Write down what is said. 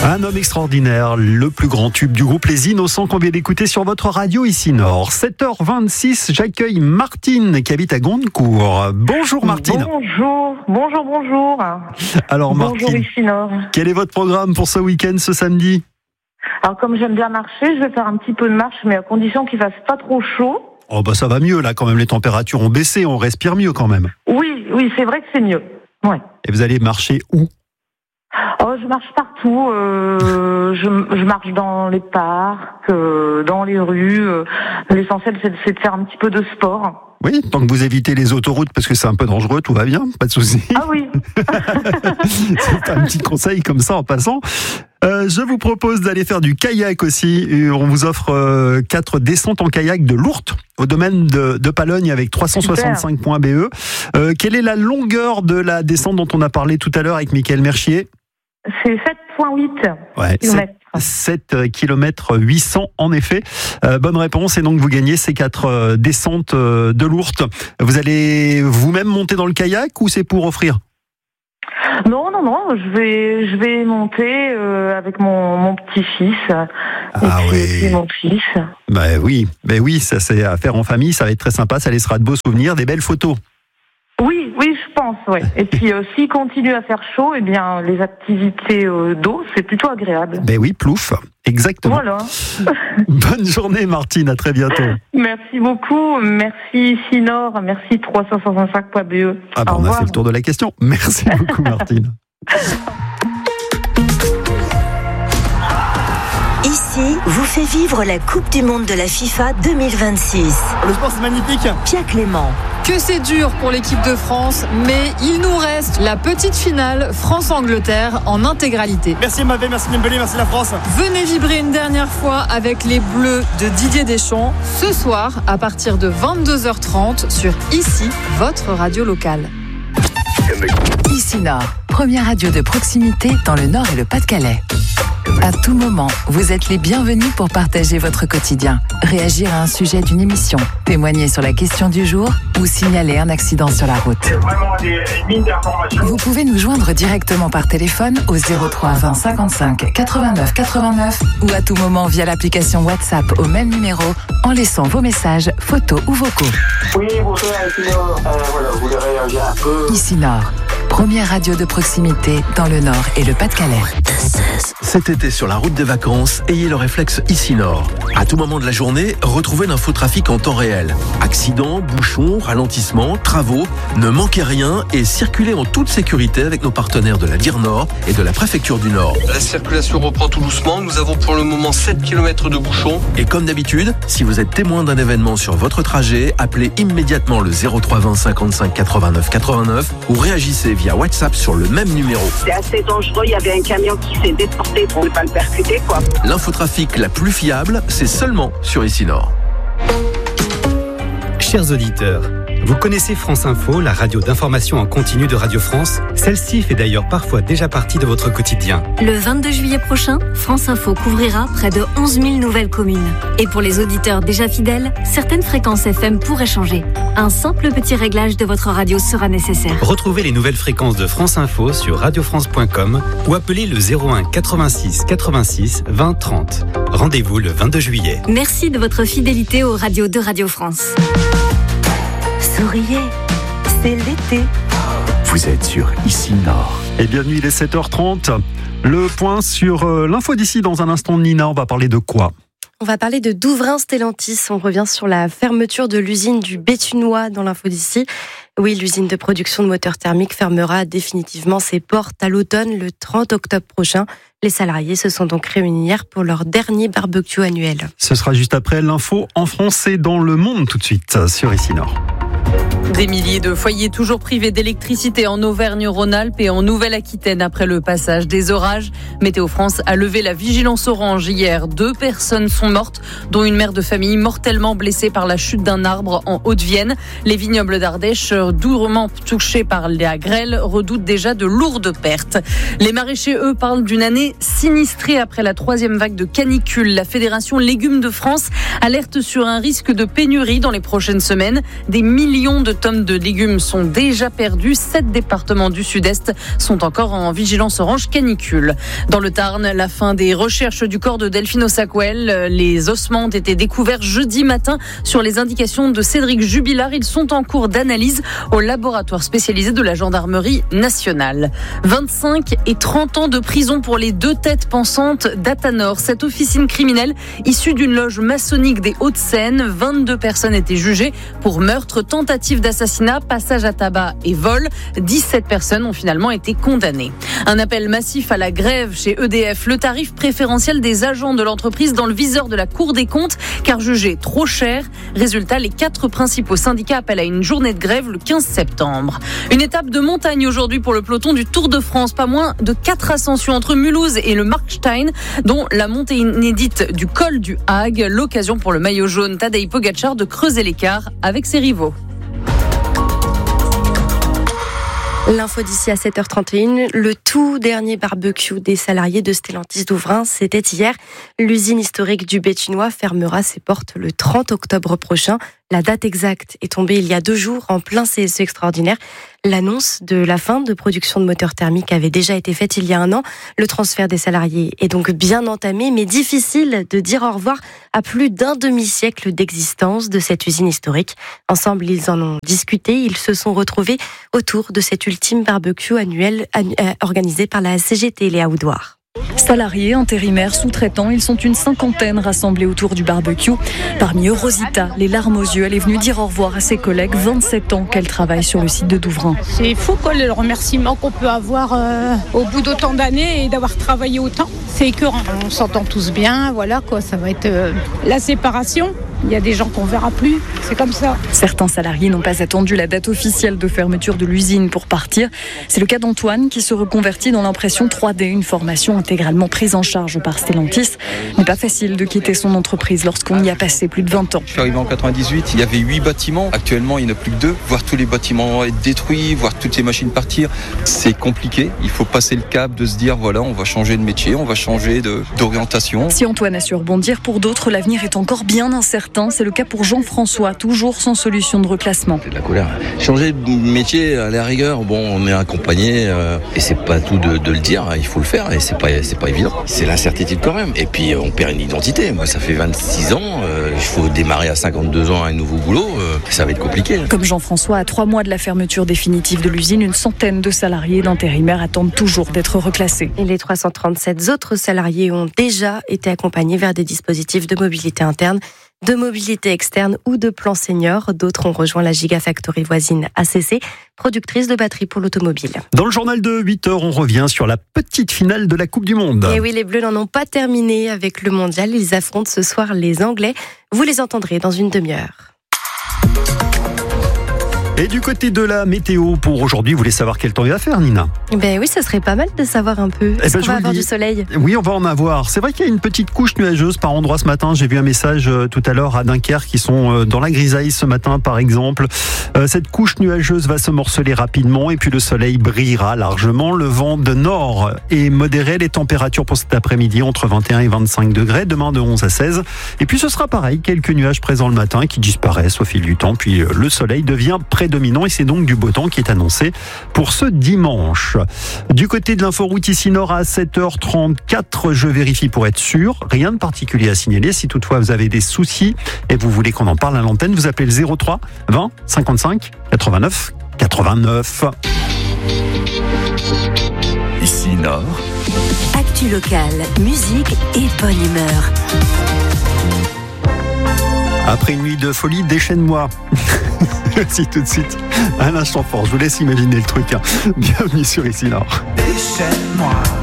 Un homme extraordinaire, le plus grand tube du groupe Les Innocents qu'on vient d'écouter sur votre radio ici Nord. 7h26, j'accueille Martine qui habite à Gondecourt. Bonjour Martine. Bonjour. Alors Martine, bonjour ici Nord. Quel est votre programme pour ce week-end, ce samedi ? Alors comme j'aime bien marcher, je vais faire un petit peu de marche, mais à condition qu'il fasse pas trop chaud. Oh bah ça va mieux là quand même, les températures ont baissé, on respire mieux quand même. Oui, c'est vrai que c'est mieux. Ouais. Et vous allez marcher où ? Oh, je marche partout. Je marche dans les parcs, dans les rues. L'essentiel, c'est de faire un petit peu de sport. Oui, tant que vous évitez les autoroutes, parce que c'est un peu dangereux, tout va bien, pas de souci. Ah oui. C'est un petit conseil comme ça en passant. Je vous propose d'aller faire du kayak aussi. On vous offre 4 descentes en kayak de Lourdes, au domaine de Palogne, avec 365 points BE. Quelle est la longueur de la descente dont on a parlé tout à l'heure avec Mickaël Mercier ? C'est 7,8 km. 7 km 800 en effet. Bonne réponse, et donc vous gagnez ces 4 descentes de Lourdes. Vous allez vous-même monter dans le kayak ou c'est pour offrir ? Non, je vais monter avec mon petit-fils. Et mon fils. Bah oui, ça c'est à faire en famille, ça va être très sympa, ça laissera de beaux souvenirs, des belles photos. Oui, je pense, ouais. Et puis, s'il continue à faire chaud, eh bien, les activités d'eau, c'est plutôt agréable. Ben oui, plouf, exactement. Voilà. Bonne journée, Martine, à très bientôt. Merci beaucoup, merci Sinor, merci 365.be. Ah ben, on a fait le tour de la question. Merci beaucoup, Martine. Ici, vous fait vivre la Coupe du Monde de la FIFA 2026. Le sport, c'est magnifique. Pierre Clément. Que c'est dur pour l'équipe de France, mais il nous reste la petite finale France-Angleterre en intégralité. Merci Mbappé, merci Dembélé, merci la France. Venez vibrer une dernière fois avec les Bleus de Didier Deschamps, ce soir à partir de 22h30 sur Ici, votre radio locale. Ici Nord, première radio de proximité dans le Nord et le Pas-de-Calais. À tout moment, vous êtes les bienvenus pour partager votre quotidien, réagir à un sujet d'une émission, témoigner sur la question du jour ou signaler un accident sur la route. Vous pouvez nous joindre directement par téléphone au 03 20 55 89 89 ou à tout moment via l'application WhatsApp au même numéro en laissant vos messages, photos ou vocaux. Oui, bonsoir, Ici Nord. Voilà, vous voulez réagir un peu. Ici Nord, première radio de proximité dans le Nord et le Pas-de-Calais. Cet été sur la route des vacances, ayez le réflexe Ici Nord. À tout moment de la journée, retrouvez l'infotrafic en temps réel. Accidents, bouchons, ralentissements, travaux, ne manquez rien et circulez en toute sécurité avec nos partenaires de la DIR Nord et de la Préfecture du Nord. La circulation reprend tout doucement, nous avons pour le moment 7 km de bouchons. Et comme d'habitude, si vous êtes témoin d'un événement sur votre trajet, appelez immédiatement le 03 20 55 89 89 ou réagissez via WhatsApp sur le même numéro. C'est assez dangereux, il y avait un camion qui s'est déporté pour ne pas le percuter, quoi. L'infotrafic la plus fiable, c'est seulement sur Ici Nord. Chers auditeurs, vous connaissez France Info, la radio d'information en continu de Radio France ? Celle-ci fait d'ailleurs parfois déjà partie de votre quotidien. Le 22 juillet prochain, France Info couvrira près de 11 000 nouvelles communes. Et pour les auditeurs déjà fidèles, certaines fréquences FM pourraient changer. Un simple petit réglage de votre radio sera nécessaire. Retrouvez les nouvelles fréquences de France Info sur radiofrance.com ou appelez le 01 86 86 20 30. Rendez-vous le 22 juillet. Merci de votre fidélité aux radios de Radio France. Souriez, c'est l'été. Vous êtes sur Ici Nord. Et bienvenue, il est 7h30. Le point sur l'info d'ici dans un instant. Nina, on va parler de quoi ? On va parler de Douvrin-Stellantis. On revient sur la fermeture de l'usine du Béthunois dans l'info d'ici. Oui, l'usine de production de moteurs thermiques fermera définitivement ses portes à l'automne, le 30 octobre prochain. Les salariés se sont donc réunis hier pour leur dernier barbecue annuel. Ce sera juste après l'info en français dans le monde, tout de suite sur Ici Nord. Des milliers de foyers toujours privés d'électricité en Auvergne-Rhône-Alpes et en Nouvelle-Aquitaine après le passage des orages. Météo France a levé la vigilance orange hier. 2 personnes sont mortes, dont une mère de famille mortellement blessée par la chute d'un arbre en Haute-Vienne. Les vignobles d'Ardèche, durement touchés par la grêle, redoutent déjà de lourdes pertes. Les maraîchers, eux, parlent d'une année sinistrés après la 3e vague de canicule. La Fédération Légumes de France alerte sur un risque de pénurie dans les prochaines semaines. Des millions de tonnes de légumes sont déjà perdus. 7 départements du Sud-Est sont encore en vigilance orange canicule. Dans le Tarn, la fin des recherches du corps de Delphine Ossaquel. Les ossements ont été découverts jeudi matin sur les indications de Cédric Jubilard. Ils sont en cours d'analyse au laboratoire spécialisé de la gendarmerie nationale. 25 et 30 ans de prison pour les 2 têtes pensantes d'Athanor. Cette officine criminelle issue d'une loge maçonnique des Hauts-de-Seine. 22 personnes étaient jugées pour meurtre, tentative d'assassinat, passage à tabac et vol. 17 personnes ont finalement été condamnées. Un appel massif à la grève chez EDF. Le tarif préférentiel des agents de l'entreprise dans le viseur de la Cour des comptes, car jugé trop cher. Résultat, les 4 principaux syndicats appellent à une journée de grève le 15 septembre. Une étape de montagne aujourd'hui pour le peloton du Tour de France. Pas moins de 4 ascensions entre Mulhouse et le Markstein, dont la montée inédite du col du Hague. L'occasion pour le maillot jaune Tadej Pogačar de creuser l'écart avec ses rivaux. L'info d'ici à 7h31, le tout dernier barbecue des salariés de Stellantis Douvrin, c'était hier. L'usine historique du Béthunois fermera ses portes le 30 octobre prochain. La date exacte est tombée il y a 2 jours en plein CSE extraordinaire. L'annonce de la fin de production de moteurs thermiques avait déjà été faite il y a 1 an. Le transfert des salariés est donc bien entamé, mais difficile de dire au revoir à plus d'un demi-siècle d'existence de cette usine historique. Ensemble, ils en ont discuté. Ils se sont retrouvés autour de cet ultime barbecue annuel organisé par la CGT Léa Oudouard. Salariés, intérimaires, sous-traitants, ils sont une 50aine rassemblés autour du barbecue. Parmi eux, Rosita, les larmes aux yeux, elle est venue dire au revoir à ses collègues, 27 ans qu'elle travaille sur le site de Douvrin. C'est fou quoi, le remerciement qu'on peut avoir au bout d'autant d'années et d'avoir travaillé autant. C'est écœurant, on s'entend tous bien, voilà quoi, ça va être la séparation. Il y a des gens qu'on verra plus, c'est comme ça. Certains salariés n'ont pas attendu la date officielle de fermeture de l'usine pour partir. C'est le cas d'Antoine qui se reconvertit dans l'impression 3D, une formation intégralement prise en charge par Stellantis. Il n'est pas facile de quitter son entreprise lorsqu'on y a passé plus de 20 ans. Je suis arrivé en 98, il y avait 8 bâtiments. Actuellement, il n'y en a plus que 2. Voir tous les bâtiments être détruits, voir toutes les machines partir, c'est compliqué. Il faut passer le cap de se dire, voilà, on va changer de métier, on va changer d'orientation. Si Antoine a su rebondir, pour d'autres, l'avenir est encore bien incertain. C'est le cas pour Jean-François, toujours sans solution de reclassement. C'est de la colère. Changer de métier, à la rigueur, bon, on est accompagné et c'est pas tout de le dire, il faut le faire et c'est pas évident. C'est l'incertitude quand même. Et puis on perd une identité. Moi, ça fait 26 ans, il faut démarrer à 52 ans un nouveau boulot, ça va être compliqué. Comme Jean-François, à 3 mois de la fermeture définitive de l'usine, une centaine de salariés d'intérimaires attendent toujours d'être reclassés. Et les 337 autres salariés ont déjà été accompagnés vers des dispositifs de mobilité interne, de mobilité externe ou de plan senior. D'autres ont rejoint la Gigafactory voisine ACC, productrice de batteries pour l'automobile. Dans le journal de 8h, on revient sur la petite finale de la Coupe du Monde. Et oui, les Bleus n'en ont pas terminé avec le mondial. Ils affrontent ce soir les Anglais. Vous les entendrez dans une demi-heure. Et du côté de la météo pour aujourd'hui, vous voulez savoir quel temps il va faire, Nina ? Ben oui, ça serait pas mal de savoir un peu. Est-ce qu'on va avoir du soleil ? Oui, on va en avoir. C'est vrai qu'il y a une petite couche nuageuse par endroit ce matin. J'ai vu un message tout à l'heure à Dunkerque qui sont dans la grisaille ce matin, par exemple. Cette couche nuageuse va se morceler rapidement et puis le soleil brillera largement. Le vent de nord est modéré. Les températures pour cet après-midi entre 21 et 25 degrés. Demain de 11 à 16. Et puis ce sera pareil, quelques nuages présents le matin qui disparaissent au fil du temps. Puis le soleil devient prédominant et c'est donc du beau temps qui est annoncé pour ce dimanche. Du côté de l'inforoute ici nord à 7h34, je vérifie pour être sûr. Rien de particulier à signaler. Si toutefois vous avez des soucis et vous voulez qu'on en parle à l'antenne, vous appelez le 03 20 55 89 89. Ici nord. Actu locale, musique et bonne humeur. Après une nuit de folie, déchaîne-moi. Si tout de suite, un instant fort, je vous laisse imaginer le truc. Bienvenue sur Ici Nord. Déchaîne-moi.